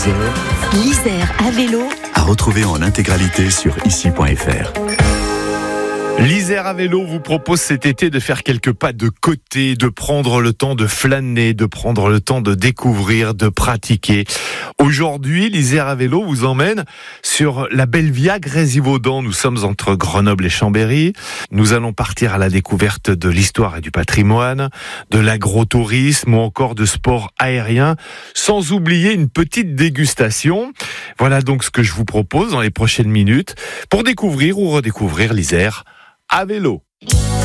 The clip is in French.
l'Isère à vélo. À retrouver en intégralité sur ici.fr. L'Isère à vélo vous propose cet été de faire quelques pas de côté, de prendre le temps de flâner, de prendre le temps de découvrir, de pratiquer. Aujourd'hui, l'Isère à vélo vous emmène sur la belle via Grésivaudan. Nous sommes entre Grenoble et Chambéry. Nous allons partir à la découverte de l'histoire et du patrimoine, de l'agrotourisme ou encore de sport aérien, sans oublier une petite dégustation. Voilà donc ce que je vous propose dans les prochaines minutes pour découvrir ou redécouvrir l'Isère à vélo.